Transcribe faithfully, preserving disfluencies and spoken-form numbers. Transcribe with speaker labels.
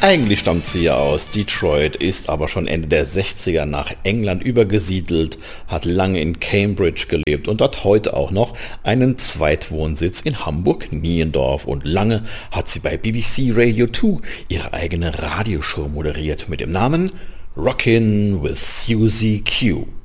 Speaker 1: Eigentlich stammt sie ja aus Detroit, ist aber schon Ende der sechziger nach England übergesiedelt, hat lange in Cambridge gelebt und hat heute auch noch einen Zweitwohnsitz in Hamburg-Niendorf. Und lange hat sie bei B B C Radio zwei ihre eigene Radioshow moderiert mit dem Namen Rockin' with Susie Q.